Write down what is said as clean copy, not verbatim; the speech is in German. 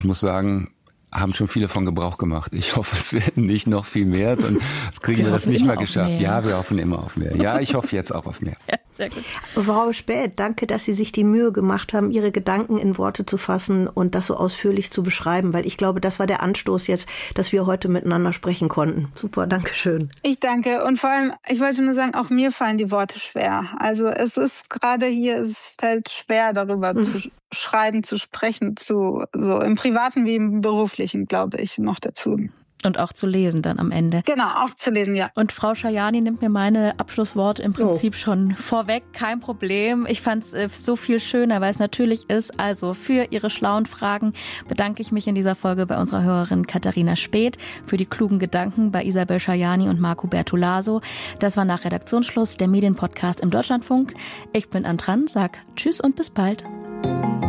Ich muss sagen, haben schon viele von Gebrauch gemacht. Ich hoffe, es werden nicht noch viel mehr und das kriegen wir das nicht mal geschafft. Ja, wir hoffen immer auf mehr. Ja, ich hoffe jetzt auch auf mehr. Ja, sehr gut. Frau Späth, danke, dass Sie sich die Mühe gemacht haben, Ihre Gedanken in Worte zu fassen und das so ausführlich zu beschreiben, weil ich glaube, das war der Anstoß jetzt, dass wir heute miteinander sprechen konnten. Super, danke schön. Ich danke und vor allem, ich wollte nur sagen, auch mir fallen die Worte schwer. Also es ist gerade hier, es fällt schwer, darüber zu schreiben, zu sprechen, so im Privaten wie im Beruflichen, glaube ich, noch dazu. Und auch zu lesen dann am Ende. Genau, auch zu lesen, ja. Und Frau Schajani nimmt mir meine Abschlussworte im Prinzip schon vorweg. Kein Problem. Ich fand es so viel schöner, weil es natürlich ist. Also für Ihre schlauen Fragen bedanke ich mich in dieser Folge bei unserer Hörerin Katharina Späth, für die klugen Gedanken bei Isabel Schajani und Marco Bertolaso. Das war nach Redaktionsschluss der Medienpodcast im Deutschlandfunk. Ich bin Antran, sag Tschüss und bis bald.